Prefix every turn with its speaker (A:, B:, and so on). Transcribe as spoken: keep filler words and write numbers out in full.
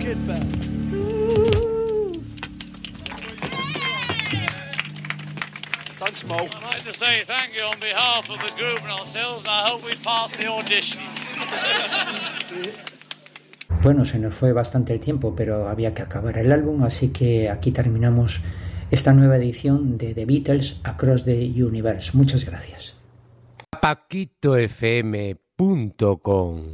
A: kid back. Thanks, Mo.
B: I'd like to say thank you on behalf of the group and ourselves. I hope we pass the audition.
C: Bueno, se nos fue bastante el tiempo, pero había que acabar el álbum, así que aquí terminamos esta nueva edición de The Beatles Across the Universe. Muchas gracias.
D: paquito f m punto com